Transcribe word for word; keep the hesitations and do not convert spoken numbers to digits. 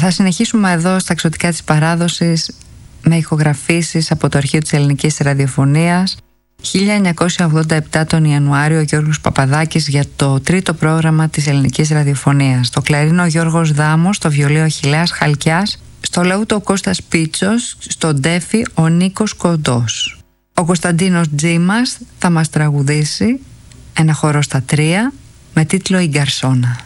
Θα συνεχίσουμε εδώ στα εξωτικά της παράδοσης με ηχογραφήσεις από το αρχείο της ελληνικής ραδιοφωνίας. χίλια εννιακόσια ογδόντα επτά τον Ιανουάριο ο Γιώργος Παπαδάκης για το τρίτο πρόγραμμα της ελληνικής ραδιοφωνίας. Στο κλαρίνο ο Γιώργος Δάμος, στο βιολί ο Αχιλλέας Χαλκιάς, στο λαούτο ο Κώστας Πίτσος, στο ντέφι ο Νίκος Κοντός. Ο Κωνσταντίνος Τζίμας θα μας τραγουδήσει ένα χορό στα τρία με τίτλο «Η Γκαρσόνα».